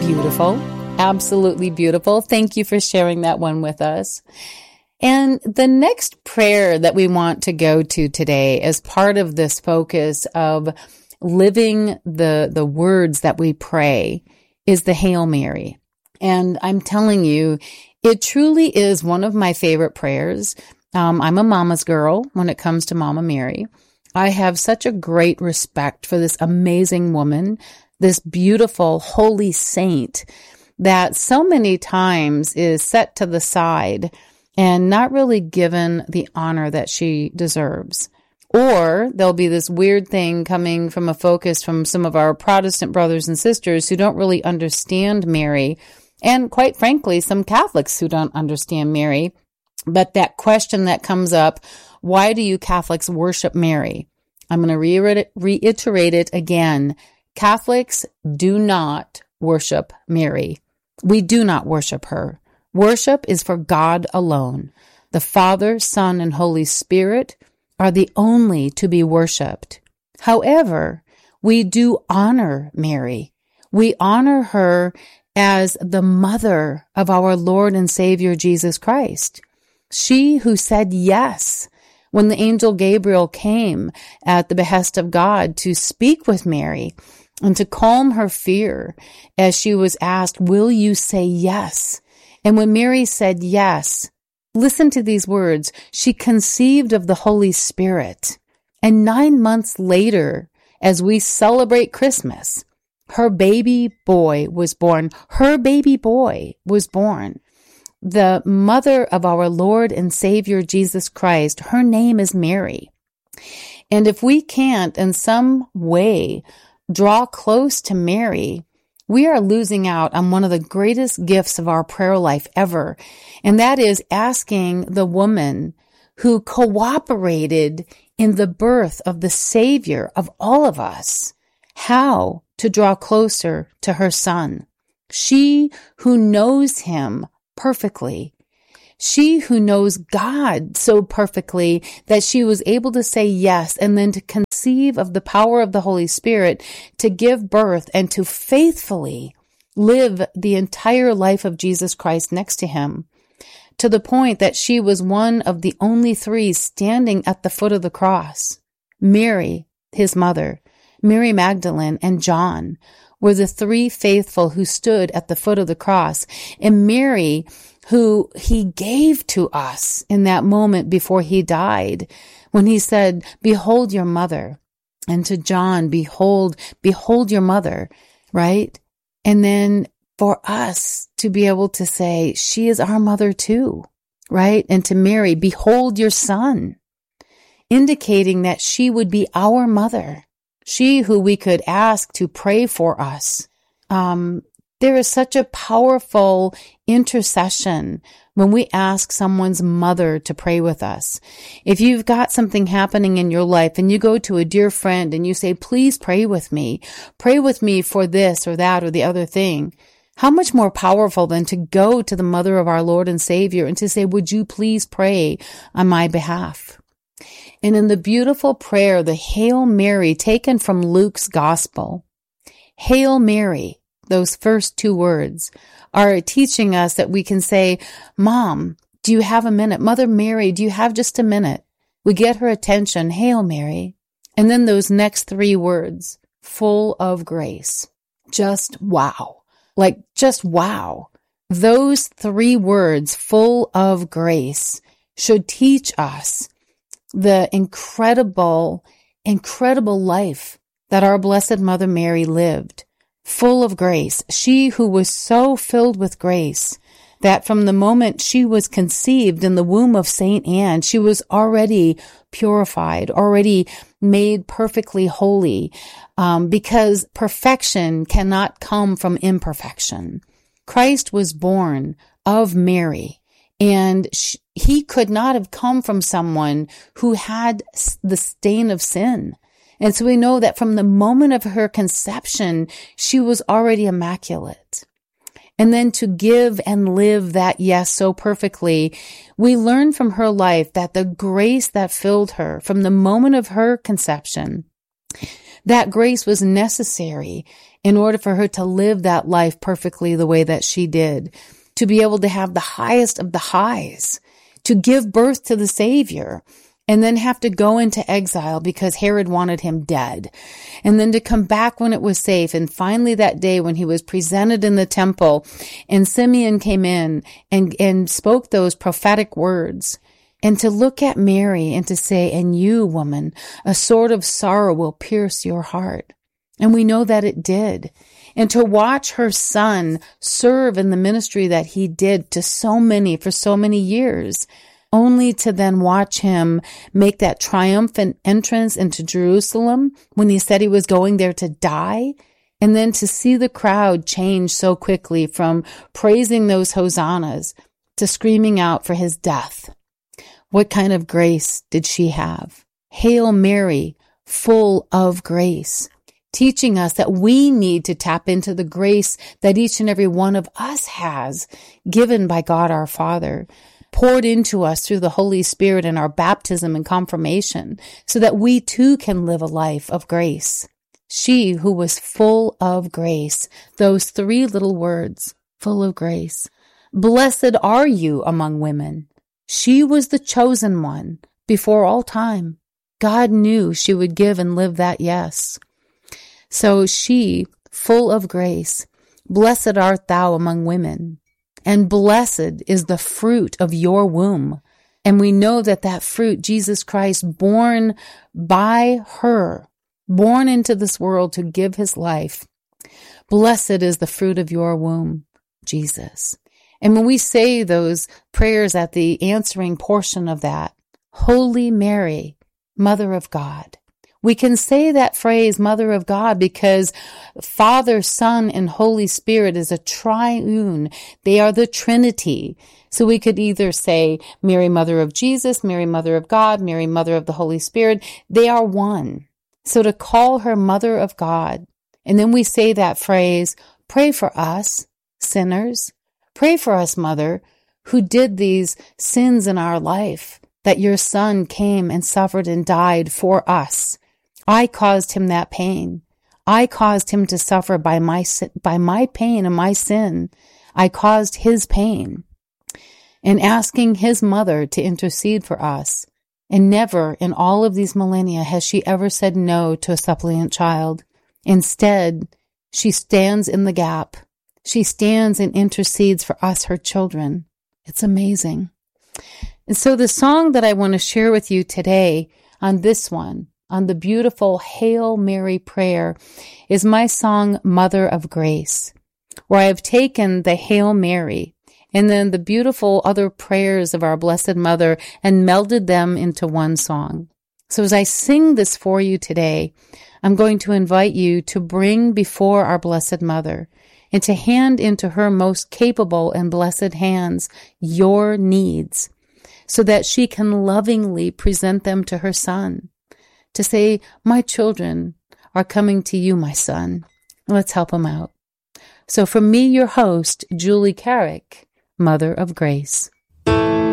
beautiful. Absolutely beautiful. Thank you for sharing that one with us. And the next prayer that we want to go to today as part of this focus of living the words that we pray is the Hail Mary. And I'm telling you, it truly is one of my favorite prayers. I'm a mama's girl when it comes to Mama Mary. I have such a great respect for this amazing woman, this beautiful, holy saint that so many times is set to the side and not really given the honor that she deserves. Or there'll be this weird thing coming from a focus from some of our Protestant brothers and sisters who don't really understand Mary, and quite frankly, some Catholics who don't understand Mary. But that question that comes up, why do you Catholics worship Mary? I'm going to reiterate it again. Catholics do not worship Mary. We do not worship her. Worship is for God alone. The Father, Son, and Holy Spirit are the only to be worshiped. However, we do honor Mary. We honor her as the mother of our Lord and Savior Jesus Christ. She who said yes when the angel Gabriel came at the behest of God to speak with Mary and to calm her fear as she was asked, will you say yes? And when Mary said yes, listen to these words, she conceived of the Holy Spirit. And 9 months later, as we celebrate Christmas, her baby boy was born. Her baby boy was born. The mother of our Lord and Savior Jesus Christ, her name is Mary. And if we can't in some way draw close to Mary, we are losing out on one of the greatest gifts of our prayer life ever. And that is asking the woman who cooperated in the birth of the Savior of all of us how to draw closer to her Son. She who knows him perfectly. She who knows God so perfectly that she was able to say yes and then to conceive of the power of the Holy Spirit to give birth and to faithfully live the entire life of Jesus Christ next to him, to the point that she was one of the only three standing at the foot of the cross. Mary, his mother, Mary Magdalene, and John were the three faithful who stood at the foot of the cross. And Mary, who he gave to us in that moment before he died, when he said, behold your mother. And to John, behold your mother, right? And then for us to be able to say, she is our mother too, right? And to Mary, behold your son, indicating that she would be our mother. She who we could ask to pray for us. There is such a powerful intercession when we ask someone's mother to pray with us. If you've got something happening in your life and you go to a dear friend and you say, please pray with me for this or that or the other thing, how much more powerful than to go to the mother of our Lord and Savior and to say, would you please pray on my behalf? And in the beautiful prayer, the Hail Mary taken from Luke's Gospel, Hail Mary, those first two words are teaching us that we can say, Mom, do you have a minute? Mother Mary, do you have just a minute? We get her attention, Hail Mary. And then those next three words, full of grace. Just wow. Just wow. Those three words, full of grace, should teach us the incredible life that our Blessed Mother Mary lived, full of grace. She who was so filled with grace that from the moment she was conceived in the womb of Saint Anne, she was already purified, already made perfectly holy, because perfection cannot come from imperfection. Christ was born of Mary. And he could not have come from someone who had the stain of sin. And so we know that from the moment of her conception, she was already immaculate. And then to give and live that yes so perfectly, we learn from her life that the grace that filled her from the moment of her conception That grace was necessary in order for her to live that life perfectly the way that she did, to be able to have the highest of the highs, to give birth to the Savior, and then have to go into exile because Herod wanted him dead, and then to come back when it was safe. And finally that day when he was presented in the temple and Simeon came in and spoke those prophetic words, and to look at Mary and to say, and you, woman, a sword of sorrow will pierce your heart. And we know that it did. And to watch her son serve in the ministry that he did to so many for so many years, only to then watch him make that triumphant entrance into Jerusalem when he said he was going there to die, and then to see the crowd change so quickly from praising those hosannas to screaming out for his death. What kind of grace did she have? Hail Mary, full of grace, teaching us that we need to tap into the grace that each and every one of us has, given by God our Father, poured into us through the Holy Spirit in our baptism and confirmation, so that we too can live a life of grace. She who was full of grace, those three little words, full of grace. Blessed are you among women. She was the chosen one before all time. God knew she would give and live that yes. So she, full of grace, blessed art thou among women, and blessed is the fruit of your womb. And we know that that fruit, Jesus Christ, born by her, born into this world to give his life. Blessed is the fruit of your womb, Jesus. And when we say those prayers at the answering portion of that, Holy Mary, Mother of God, we can say that phrase, Mother of God, because Father, Son, and Holy Spirit is a triune. They are the Trinity. So we could either say Mary, Mother of Jesus, Mary, Mother of God, Mary, Mother of the Holy Spirit. They are one. So to call her Mother of God, and then we say that phrase, pray for us, sinners. Pray for us, Mother, who did these sins in our life, that your Son came and suffered and died for us. I caused him that pain. I caused him to suffer by my pain and my sin. I caused his pain. And asking his mother to intercede for us. And never in all of these millennia has she ever said no to a suppliant child. Instead, she stands in the gap. She stands and intercedes for us, her children. It's amazing. And so the song that I want to share with you today on this one, on the beautiful Hail Mary prayer, is my song, Mother of Grace, where I have taken the Hail Mary and then the beautiful other prayers of our Blessed Mother and melded them into one song. So as I sing this for you today, I'm going to invite you to bring before our Blessed Mother and to hand into her most capable and blessed hands your needs, so that she can lovingly present them to her Son, to say, my children are coming to you, my Son. Let's help them out. So from me, your host, Julie Carrick, Mother of Grace.